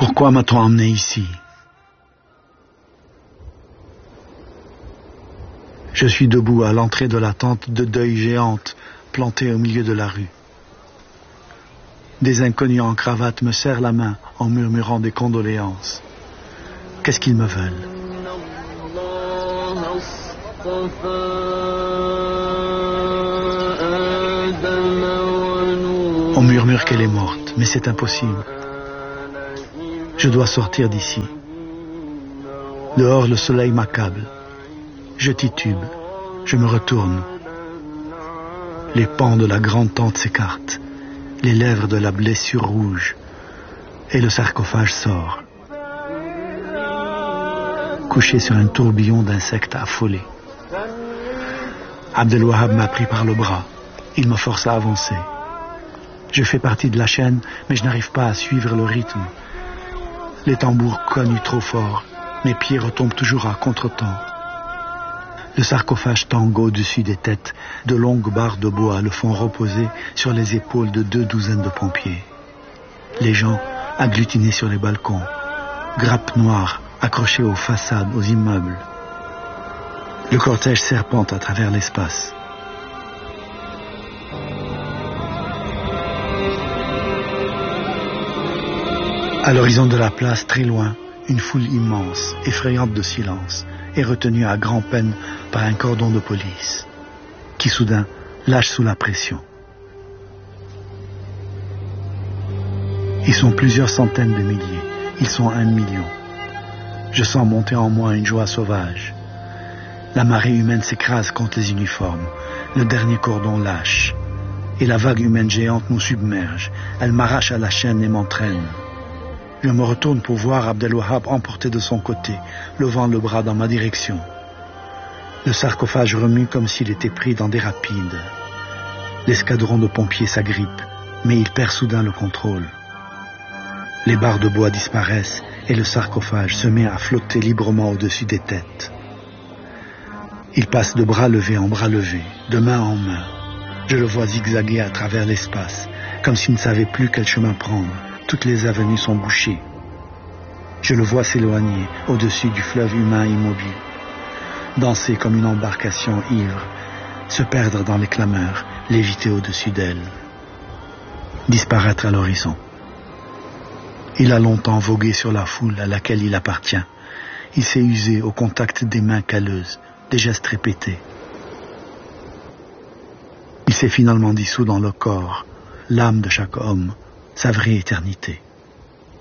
Pourquoi m'a-t-on emmené ici? Je suis debout à l'entrée de la tente de deuil géante plantée au milieu de la rue. Des inconnus en cravate me serrent la main en murmurant des condoléances. Qu'est-ce qu'ils me veulent? On murmure qu'elle est morte, mais c'est impossible. Je dois sortir d'ici. Dehors, le soleil m'accable. Je titube, je me retourne. Les pans de la grande tente s'écartent, les lèvres de la blessure rouge, et le sarcophage sort. Couché sur un tourbillon d'insectes affolés. Abdelwahab m'a pris par le bras. Il me force à avancer. Je fais partie de la chaîne, mais je n'arrive pas à suivre le rythme. Les tambours cognent trop fort. Mes pieds retombent toujours à contre-temps. Le sarcophage tangue au-dessus des têtes. De longues barres de bois le font reposer sur les épaules de 2 douzaines de pompiers. Les gens agglutinés sur les balcons. Grappes noires accrochées aux façades, aux immeubles. Le cortège serpente à travers l'espace. À l'horizon de la place, très loin, une foule immense, effrayante de silence, est retenue à grand-peine par un cordon de police, qui soudain lâche sous la pression. Ils sont plusieurs centaines de milliers, ils sont 1 million. Je sens monter en moi une joie sauvage. La marée humaine s'écrase contre les uniformes, le dernier cordon lâche, et la vague humaine géante nous submerge. Elle m'arrache à la chaîne et m'entraîne. Je me retourne pour voir Abdelwahab emporté de son côté, levant le bras dans ma direction. Le sarcophage remue comme s'il était pris dans des rapides. L'escadron de pompiers s'agrippe, mais il perd soudain le contrôle. Les barres de bois disparaissent et le sarcophage se met à flotter librement au-dessus des têtes. Il passe de bras levés en bras levés, de main en main. Je le vois zigzaguer à travers l'espace, comme s'il ne savait plus quel chemin prendre. Toutes les avenues sont bouchées. Je le vois s'éloigner au-dessus du fleuve humain immobile, danser comme une embarcation ivre, se perdre dans les clameurs, léviter au-dessus d'elle, disparaître à l'horizon. Il a longtemps vogué sur la foule à laquelle il appartient. Il s'est usé au contact des mains calleuses, des gestes répétés. Il s'est finalement dissous dans le corps, l'âme de chaque homme, sa vraie éternité.